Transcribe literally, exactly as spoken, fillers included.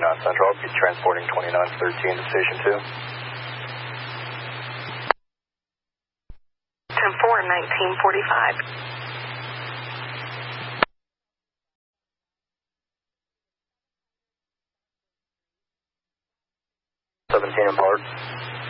twenty-nine Central. I'll be transporting twenty-nine thirteen to Station two. ten four, nineteen forty-five. seventeen in park.